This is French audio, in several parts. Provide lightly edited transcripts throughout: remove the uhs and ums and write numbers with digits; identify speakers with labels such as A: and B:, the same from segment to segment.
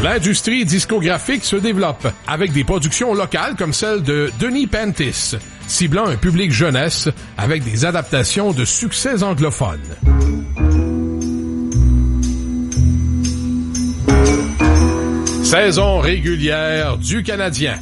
A: L'industrie discographique se développe avec des productions locales comme celle de Denis Pantis, ciblant un public jeunesse avec des adaptations de succès anglophones. Saison régulière du Canadien.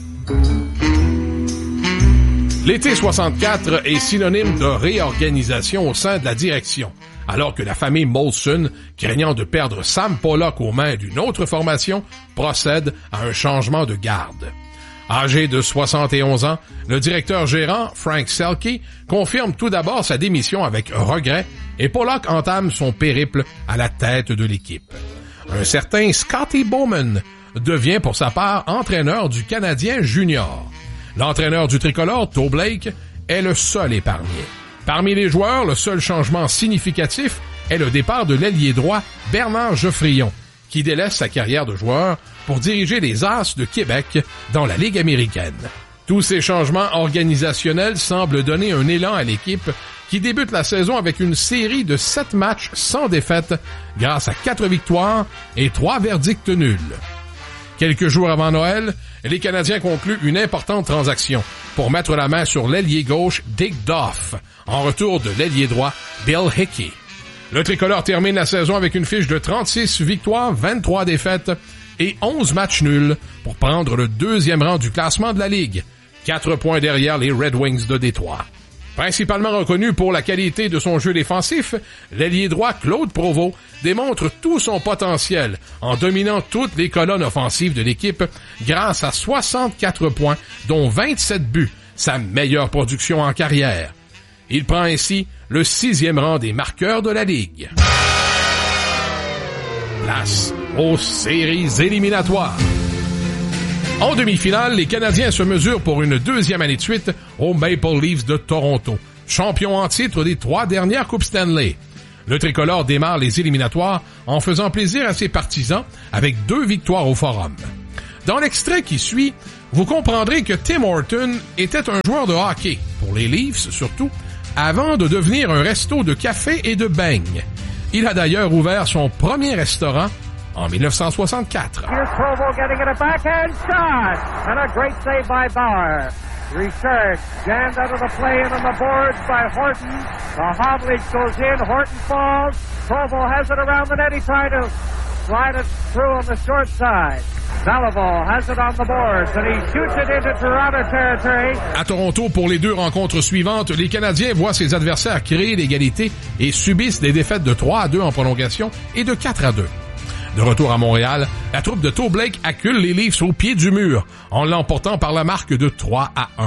A: L'été 64 est synonyme de réorganisation au sein de la direction, alors que la famille Molson, craignant de perdre Sam Pollock aux mains d'une autre formation, procède à un changement de garde. Âgé de 71 ans, le directeur gérant, Frank Selke, confirme tout d'abord sa démission avec regret et Pollock entame son périple à la tête de l'équipe. Un certain Scotty Bowman devient pour sa part entraîneur du Canadien junior. L'entraîneur du tricolore, Toe Blake, est le seul épargné. Parmi les joueurs, le seul changement significatif est le départ de l'ailier droit Bernard Geoffrion, qui délaisse sa carrière de joueur pour diriger les As de Québec dans la Ligue américaine. Tous ces changements organisationnels semblent donner un élan à l'équipe qui débute la saison avec une série de 7 matchs sans défaite grâce à 4 victoires et 3 verdicts nuls. Quelques jours avant Noël, les Canadiens concluent une importante transaction pour mettre la main sur l'ailier gauche Dick Duff, en retour de l'ailier droit Bill Hickey. Le tricolore termine la saison avec une fiche de 36 victoires, 23 défaites et 11 matchs nuls pour prendre le 2e rang du classement de la Ligue, 4 points derrière les Red Wings de Détroit. Principalement reconnu pour la qualité de son jeu défensif, l'ailier droit Claude Provost démontre tout son potentiel en dominant toutes les colonnes offensives de l'équipe grâce à 64 points, dont 27 buts, sa meilleure production en carrière. Il prend ainsi le 6e rang des marqueurs de la Ligue. Place aux séries éliminatoires. En demi-finale, les Canadiens se mesurent pour une 2e année de suite aux Maple Leafs de Toronto, champions en titre des 3 dernières Coupes Stanley. Le tricolore démarre les éliminatoires en faisant plaisir à ses partisans avec 2 victoires au Forum. Dans l'extrait qui suit, vous comprendrez que Tim Horton était un joueur de hockey, pour les Leafs surtout, avant de devenir un resto de café et de beignes. Il a d'ailleurs ouvert son premier restaurant en 1964.
B: Here's Provo getting it a backhand shot, and a great save by Bauer. Richard jammed out of the play and on the boards by Horton. The Havlich goes in, Horton falls. Provo has it around the net. He tried to slide it through on the short side. Salival has it on the boards, and he shoots it into Toronto territory.
A: À Toronto, pour les 2 rencontres suivantes, les Canadiens voient ses adversaires créer l'égalité et subissent des défaites de 3-2 en prolongation et de 4-2. De retour à Montréal, la troupe de Toe Blake accule les Leafs au pied du mur, en l'emportant par la marque de 3-1.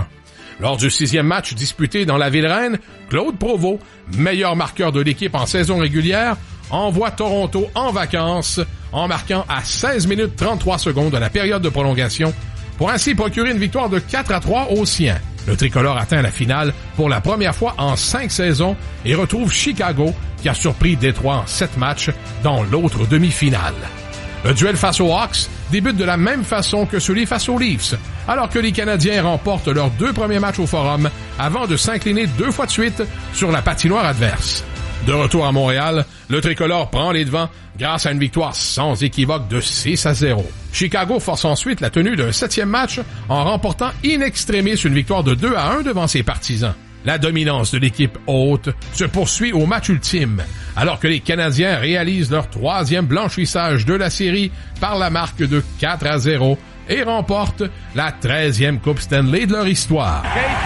A: Lors du 6e match disputé dans la Ville-Reine, Claude Provost, meilleur marqueur de l'équipe en saison régulière, envoie Toronto en vacances en marquant à 16 minutes 33 secondes de la période de prolongation pour ainsi procurer une victoire de 4-3 aux siens. Le tricolore atteint la finale pour la première fois en 5 saisons et retrouve Chicago qui a surpris Détroit en 7 matchs dans l'autre demi-finale. Le duel face aux Hawks débute de la même façon que celui face aux Leafs, alors que les Canadiens remportent leurs 2 premiers matchs au Forum avant de s'incliner 2 fois de suite sur la patinoire adverse. De retour à Montréal, le tricolore prend les devants grâce à une victoire sans équivoque de 6-0. Chicago force ensuite la tenue d'un 7e match en remportant in extremis une victoire de 2-1 devant ses partisans. La dominance de l'équipe hôte se poursuit au match ultime, alors que les Canadiens réalisent leur 3e blanchissage de la série par la marque de 4-0 et remportent la 13e Coupe Stanley de leur histoire.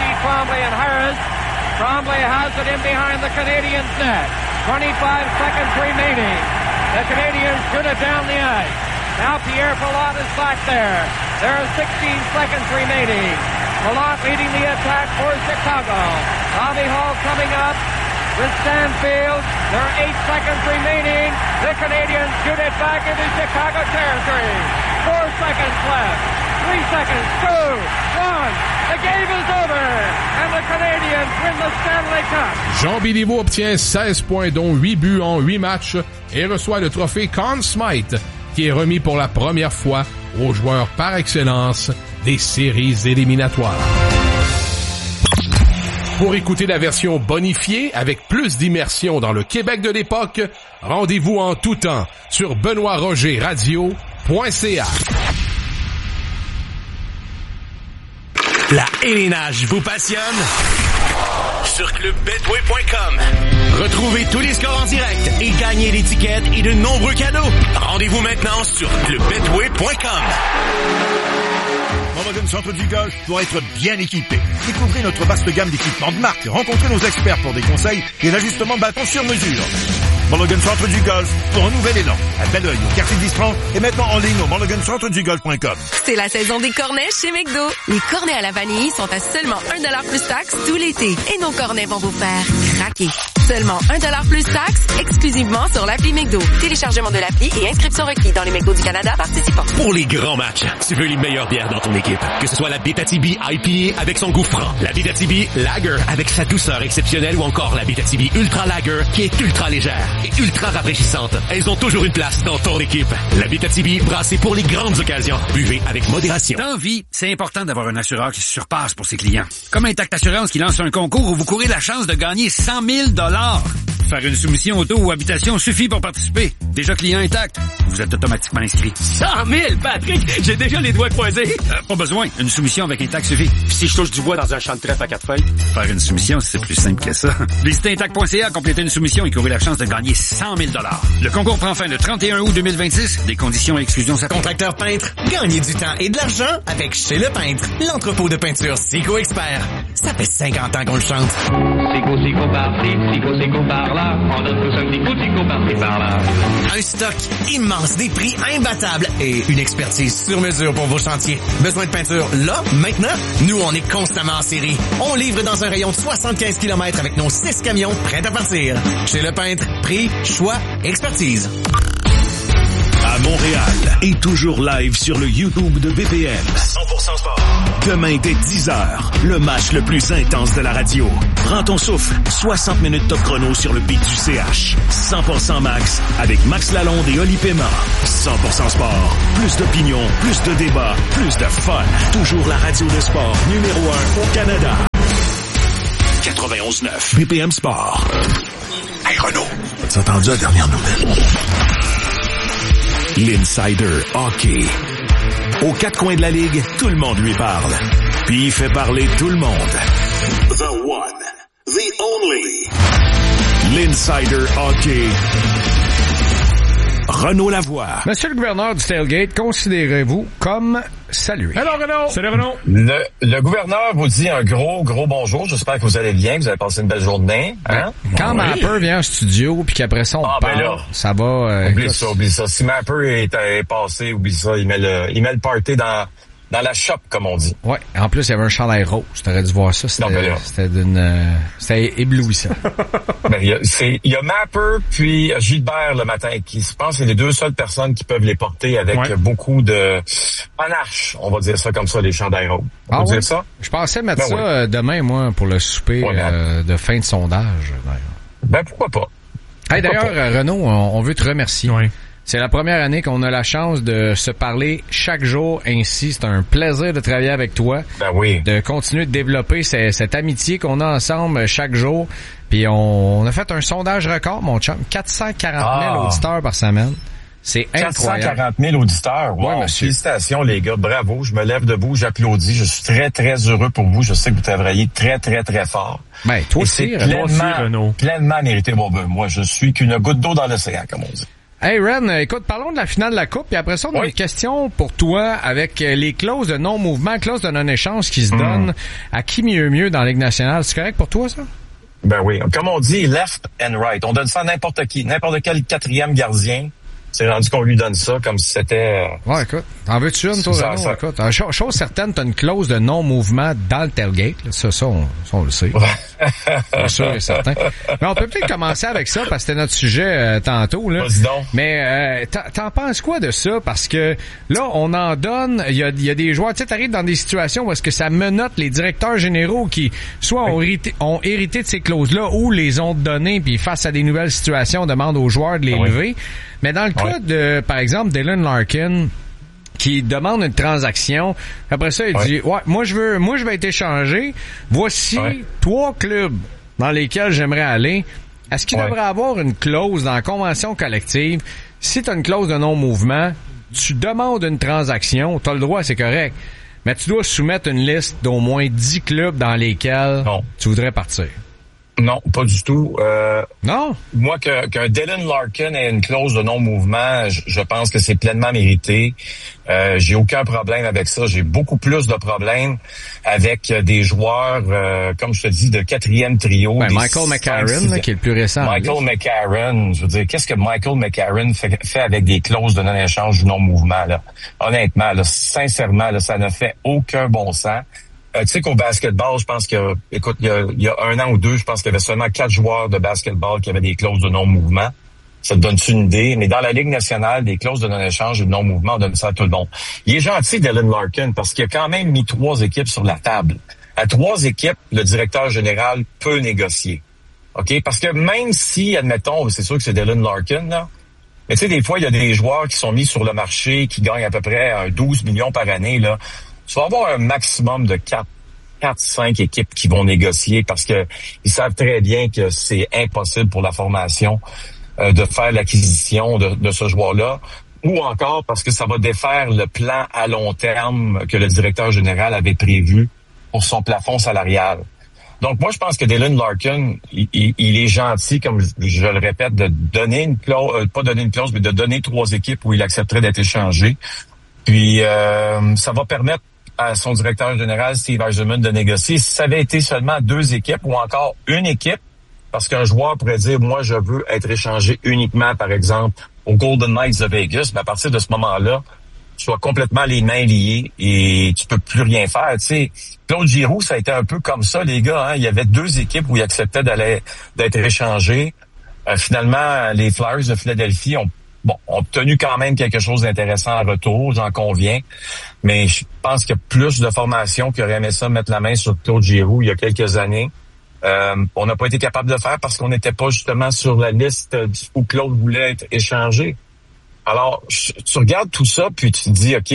B: Trombley has it in behind the Canadiens' net. 25 seconds remaining. The Canadiens shoot it down the ice. Now Pierre Pilote is back there. There are 16 seconds remaining. Pilote leading the attack for Chicago. Bobby Hall coming up with Stanfield. There are 8 seconds remaining. The Canadiens shoot it back into Chicago territory. 4 seconds left. 3 seconds. 2, 1. The game is over, and the Canadiens win the Stanley Cup.
A: Jean Béliveau obtient 16 points, dont 8 buts en 8 matchs, et reçoit le trophée Conn Smythe, qui est remis pour la première fois aux joueurs par excellence des séries éliminatoires. Pour écouter la version bonifiée avec plus d'immersion dans le Québec de l'époque, rendez-vous en tout temps sur benoîtrogerradio.ca.
C: La hélénage vous passionne? Sur clubbetway.com. Retrouvez tous les scores en direct et gagnez l'étiquette et de nombreux cadeaux. Rendez-vous maintenant sur clubbetway.com.
D: Mulligan Centre du Golf doit être bien équipé. Découvrez notre vaste gamme d'équipements de marque. Rencontrez nos experts pour des conseils et l'ajustement de bâton sur mesure. Mulligan Centre du Golf pour un nouvel élan. À Belleuil, au quartier d'Isprand et maintenant en ligne au mulligancentredugolf.com.
E: C'est la saison des cornets chez McDo. Les cornets à la vanille sont à seulement 1$ plus taxe tout l'été. Et nos cornets vont vous faire craquer. Seulement 1$ plus taxe, exclusivement sur l'appli McDo. Téléchargement de l'appli et inscription requis dans les McDo du Canada participants.
C: Pour les grands matchs, tu veux les meilleures bières dans ton équipe. Que ce soit la Abitibi IPA avec son goût franc, la Abitibi Lager avec sa douceur exceptionnelle ou encore la Abitibi Ultra Lager qui est ultra légère et ultra rafraîchissante. Elles ont toujours une place dans ton équipe. La Abitibi brassée pour les grandes occasions. Buvez avec modération.
F: Dans vie, c'est important d'avoir un assureur qui se surpasse pour ses clients. Comme Intact Assurance qui lance un concours où vous courez la chance de gagner 100 000 $. Faire une soumission auto ou habitation suffit pour participer. Déjà client Intact, vous êtes automatiquement inscrit.
C: 100 000, Patrick! J'ai déjà les doigts croisés.
F: Pas besoin, une soumission avec Intact suffit.
C: Puis si je touche du bois dans un champ de trèfle à 4 feuilles?
F: Faire une soumission, c'est plus simple que ça. Visitez Intact.ca, complétez une soumission et courez la chance de gagner 100 000 $. Le concours prend fin le 31 août 2026. Des conditions et exclusions s'appliquent.
C: Contracteur peintre, gagnez du temps et de l'argent avec Chez Le Peintre, l'entrepôt de peinture Sico Expert. Ça fait 50 ans qu'on le chante.
B: Sico par-ci, Sico par-là. On donne tous un petit coup de Sico par-ci par-là.
C: Un stock immense, des prix imbattables et une expertise sur mesure pour vos chantiers. Besoin de peinture là, maintenant? Nous, on est constamment en série. On livre dans un rayon de 75 km avec nos 6 camions prêts à partir. Chez Le Peintre, prix, choix, expertise.
G: À Montréal et toujours live sur le YouTube de BPM.
C: 100% sport.
G: Demain dès 10h, le match le plus intense de la radio. Prends ton souffle, 60 minutes top chrono sur le beat du CH. 100% max avec Max Lalonde et Oli Pema. 100% sport, plus d'opinion, plus de débats, plus de fun. Toujours la radio de sport numéro 1 au Canada. 91.9 BPM Sport.
D: Hey Renaud, as-tu entendu la dernière nouvelle?
G: L'Insider Hockey. Aux 4 coins de la ligue, tout le monde lui parle. Puis il fait parler tout le monde.
H: The one, the only.
G: L'Insider Hockey. Renaud Lavoie.
I: Monsieur le gouverneur du Tailgate, considérez-vous comme salué.
A: Hello, Renaud!
I: Salut, Renaud!
J: Le gouverneur vous dit un gros bonjour. J'espère que vous allez bien, que vous avez passé une belle journée. Hein?
I: Quand Mapper vient en studio, puis qu'après ça, on parle,
J: là,
I: ça va...
J: Oublie ça. Si Mapper est passé, oublie ça. Il met le party dans la shop, comme on dit.
I: Ouais. En plus, il y avait un chandail rose. T'aurais dû voir ça. C'était éblouissant.
J: Il y a Mapper puis Gilbert le matin qui, je pense, c'est les deux seules personnes qui peuvent les porter avec beaucoup de panache. On va dire ça comme ça, les chandails roses. On peut dire ça?
I: Je pensais mettre ça demain, moi, pour le souper de fin de sondage.
J: Pourquoi pas?
I: Hey, d'ailleurs, Renaud, on veut te remercier.
A: Oui.
I: C'est la première année qu'on a la chance de se parler chaque jour ainsi. C'est un plaisir de travailler avec toi.
J: Ben oui.
I: De continuer de développer cette amitié qu'on a ensemble chaque jour. Puis on a fait un sondage record, mon chum. 440 000 auditeurs par semaine. C'est incroyable.
J: 440 000 auditeurs. Wow.
I: Ouais, monsieur.
J: Félicitations, les gars. Bravo. Je me lève debout. J'applaudis. Je suis très, très heureux pour vous. Je sais que vous travaillez très, très, très fort.
I: Ben, toi aussi,
J: Renaud. Pleinement mérité. Bon, moi, je suis qu'une goutte d'eau dans l'océan, comme on dit.
I: Hey Ren, écoute, parlons de la finale de la Coupe, puis après ça, on a une question pour toi avec les clauses de non-mouvement, clauses de non-échange qui se donnent à qui mieux dans la Ligue nationale. C'est correct pour toi, ça?
J: Ben oui. Comme on dit, left and right. On donne ça à n'importe qui. N'importe quel quatrième gardien. C'est rendu qu'on lui donne ça comme si c'était...
I: Ouais, écoute. T'en veux-tu une, toi, Renaud? Écoute, chose certaine, t'as une clause de non-mouvement dans le tailgate. Là. Ça, on le sait. C'est sûr et certain. Mais on peut peut-être commencer avec ça, parce que c'était notre sujet tantôt. Là.
J: Vas-y donc.
I: Mais t'en penses quoi de ça? Parce que là, on en donne... Il y a des joueurs... Tu sais, t'arrives dans des situations où est-ce que ça menotte les directeurs généraux qui soit ont hérité de ces clauses-là ou les ont données, puis face à des nouvelles situations, on demande aux joueurs de les lever. Mais dans le cas de, par exemple, Dylan Larkin, qui demande une transaction, après ça, il dit, moi je vais être échangé. Voici 3 clubs dans lesquels j'aimerais aller. Est-ce qu'il devrait avoir une clause dans la convention collective? Si tu as une clause de non-mouvement, tu demandes une transaction, t'as le droit, c'est correct. Mais tu dois soumettre une liste d'au moins 10 clubs dans lesquels tu voudrais partir.
J: Non, pas du tout.
I: Non?
J: Moi, qu'un Dylan Larkin ait une clause de non-mouvement, je pense que c'est pleinement mérité. J'ai aucun problème avec ça. J'ai beaucoup plus de problèmes avec des joueurs, comme je te dis, de quatrième trio.
I: Michael McCarron, qui est le plus récent.
J: Michael McCarron, je veux dire, qu'est-ce que Michael McCarron fait avec des clauses de non-échange du non-mouvement, là? Honnêtement, là, sincèrement, là, ça ne fait aucun bon sens. Tu sais qu'au basketball, je pense que, écoute, il y a 1 an ou 2, je pense qu'il y avait seulement 4 joueurs de basketball qui avaient des clauses de non-mouvement. Ça te donne une idée. Mais dans la Ligue nationale, des clauses de non-échange et de non-mouvement, on donne ça à tout le monde. Il est gentil, Dylan Larkin, parce qu'il a quand même mis 3 équipes sur la table. À 3 équipes, le directeur général peut négocier. OK? Parce que même si, admettons, c'est sûr que c'est Dylan Larkin, là, mais tu sais, des fois, il y a des joueurs qui sont mis sur le marché, qui gagnent à peu près 12 millions par année, là. Tu vas avoir un maximum de 4-5 équipes qui vont négocier parce que ils savent très bien que c'est impossible pour la formation de faire l'acquisition de ce joueur-là, ou encore parce que ça va défaire le plan à long terme que le directeur général avait prévu pour son plafond salarial. Donc moi, je pense que Dylan Larkin, il est gentil, comme je le répète, de donner une clause, pas donner une clause, mais de donner 3 équipes où il accepterait d'être échangé. Puis ça va permettre à son directeur général, Steve Yzerman, de négocier. Si ça avait été seulement 2 équipes ou encore une équipe, parce qu'un joueur pourrait dire, moi, je veux être échangé uniquement, par exemple, aux Golden Knights de Vegas, mais à partir de ce moment-là, tu sois complètement les mains liées et tu peux plus rien faire. Tu sais, Claude Giroux, ça a été un peu comme ça, les gars. Hein? Il y avait 2 équipes où il acceptait d'être échangé. Finalement, les Flyers de Philadelphie ont obtenu quand même quelque chose d'intéressant en retour, j'en conviens. Mais je pense qu'il y a plus de formations qui auraient aimé ça mettre la main sur Claude Giroux il y a quelques années. On n'a pas été capable de le faire parce qu'on n'était pas justement sur la liste où Claude voulait être échangé. Alors, tu regardes tout ça, puis tu te dis, OK,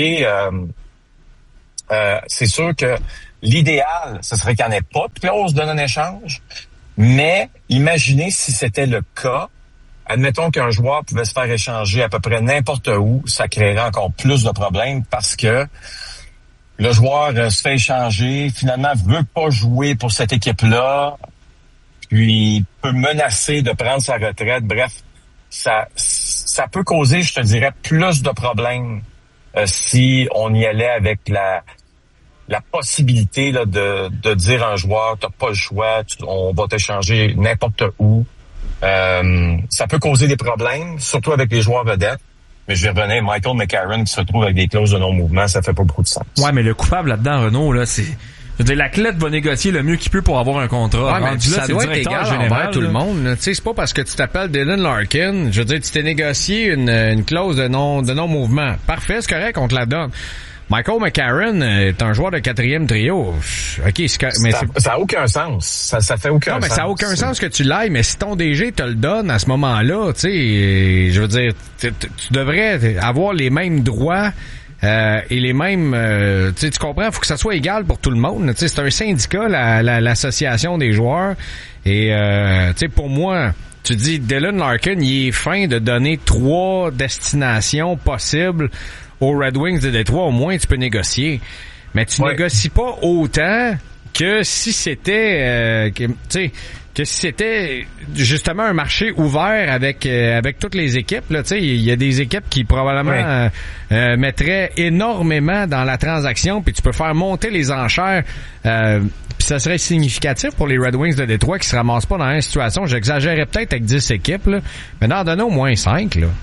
J: c'est sûr que l'idéal, ce serait qu'il n'y en ait pas de clause de non-échange, mais imaginez si c'était le cas. Admettons qu'un joueur pouvait se faire échanger à peu près n'importe où, ça créerait encore plus de problèmes parce que le joueur se fait échanger, finalement veut pas jouer pour cette équipe-là, puis peut menacer de prendre sa retraite. Bref, ça peut causer, je te dirais, plus de problèmes si on y allait avec la possibilité là, de dire à un joueur, t'as pas le choix, on va t'échanger n'importe où. Ça peut causer des problèmes, surtout avec les joueurs vedettes. Mais je vais revenir, Michael McCarron qui se retrouve avec des clauses de non-mouvement, ça fait pas beaucoup de sens.
K: Ouais, mais le coupable là-dedans, Renaud, là, c'est... Je veux dire, l'athlète va négocier le mieux qu'il peut pour avoir un contrat.
I: Ouais, mais ça doit être égal envers tout le monde. Tu sais, c'est pas parce que tu t'appelles Dylan Larkin, je veux dire, tu t'es négocié une clause de non-mouvement. Parfait, c'est correct, on te la donne. Michael McCarron est un joueur de 4e trio. OK, mais
J: ça a aucun sens. Ça fait aucun sens.
I: Non, mais ça a aucun sens que tu l'ailles, mais si ton DG te le donne à ce moment-là, tu sais, je veux dire, tu devrais avoir les mêmes droits et les mêmes... tu comprends, il faut que ça soit égal pour tout le monde. Tu sais, c'est un syndicat, l'association des joueurs. Et, tu sais, pour moi... Tu dis, Dylan Larkin, il est fin de donner 3 destinations possibles aux Red Wings de Détroit. Au moins, tu peux négocier. Mais tu négocies pas autant que si c'était, tu sais, que si c'était justement un marché ouvert avec toutes les équipes. Là, tu sais, il y a des équipes qui probablement mettraient énormément dans la transaction, puis tu peux faire monter les enchères. Puis ça serait significatif pour les Red Wings de Détroit qui se ramassent pas dans une situation. J'exagérais peut-être avec 10 équipes, là, mais d'en donner au moins 5. Là.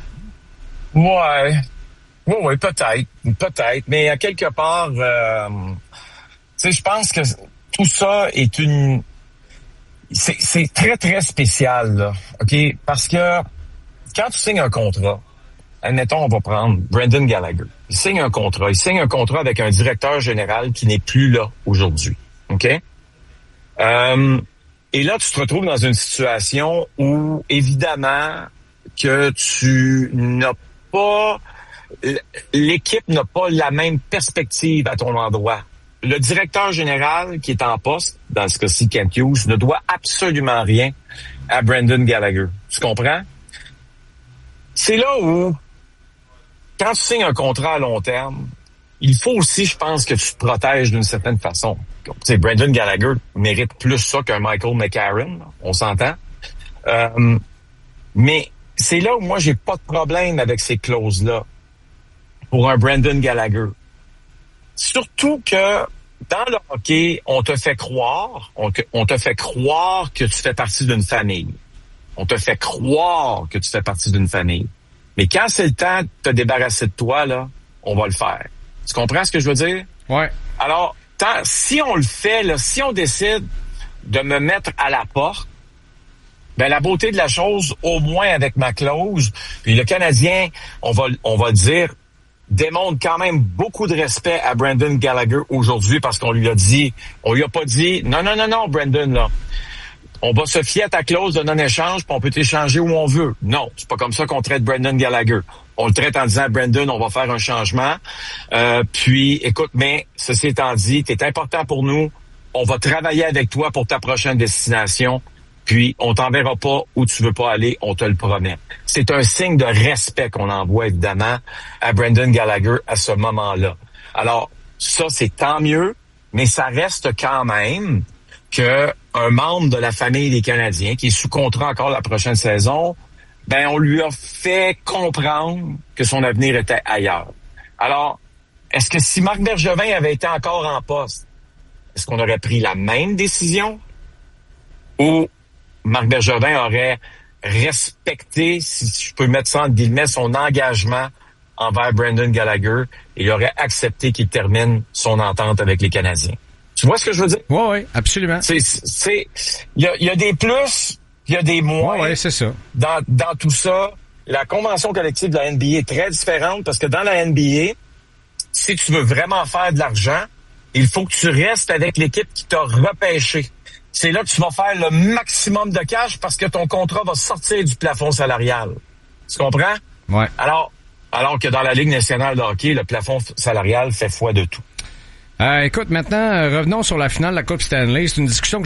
J: Ouais, peut-être. Mais à quelque part, tu sais, je pense que tout ça est c'est très, très spécial, là. OK? Parce que quand tu signes un contrat, admettons, on va prendre Brendan Gallagher. Il signe un contrat avec un directeur général qui n'est plus là aujourd'hui. OK? Et là, tu te retrouves dans une situation où, évidemment, que tu n'as pas... L'équipe n'a pas la même perspective à ton endroit. Le directeur général qui est en poste, dans ce cas-ci, Kent Hughes, ne doit absolument rien à Brendan Gallagher. Tu comprends? C'est là où quand tu signes un contrat à long terme, il faut aussi, je pense, que tu te protèges d'une certaine façon. Tu sais, Brendan Gallagher mérite plus ça qu'un Michael McCarron, on s'entend. Mais c'est là où moi, j'ai pas de problème avec ces clauses-là pour un Brendan Gallagher. Surtout que dans le hockey, on te fait croire que tu fais partie d'une famille. On te fait croire que tu fais partie d'une famille. Mais quand c'est le temps de te débarrasser de toi, là, on va le faire. Tu comprends ce que je veux dire?
I: Ouais.
J: Alors, si on le fait, là, si on décide de me mettre à la porte, ben la beauté de la chose, au moins avec ma clause, puis le Canadien, on va dire, démontre quand même beaucoup de respect à Brendan Gallagher aujourd'hui parce qu'on lui a pas dit, non, Brendan, là, on va se fier à ta clause de non-échange puis on peut t'échanger où on veut. Non, c'est pas comme ça qu'on traite Brendan Gallagher. On le traite en disant, Brendan, on va faire un changement. Puis, écoute, mais ceci étant dit, t'es important pour nous. On va travailler avec toi pour ta prochaine destination. Puis, on t'enverra pas où tu veux pas aller, on te le promet. C'est un signe de respect qu'on envoie, évidemment, à Brendan Gallagher à ce moment-là. Alors, ça, c'est tant mieux, mais ça reste quand même que un membre de la famille des Canadiens, qui est sous contrat encore la prochaine saison, ben, on lui a fait comprendre que son avenir était ailleurs. Alors, est-ce que si Marc Bergevin avait été encore en poste, est-ce qu'on aurait pris la même décision? Ou Marc Bergevin aurait respecté, si je peux mettre ça entre guillemets, son engagement envers Brendan Gallagher et il aurait accepté qu'il termine son entente avec les Canadiens. Tu vois ce que je veux dire?
I: Oui, absolument.
J: Il y a des plus, il y a des moins.
I: Oui, c'est ça.
J: Dans tout ça, la convention collective de la NBA est très différente parce que dans la NBA, si tu veux vraiment faire de l'argent, il faut que tu restes avec l'équipe qui t'a repêché. C'est là que tu vas faire le maximum de cash parce que ton contrat va sortir du plafond salarial. Tu comprends?
I: Ouais.
J: Alors que dans la Ligue nationale de hockey, le plafond salarial fait foi de tout.
I: Écoute, maintenant, revenons sur la finale de la Coupe Stanley. C'est une discussion que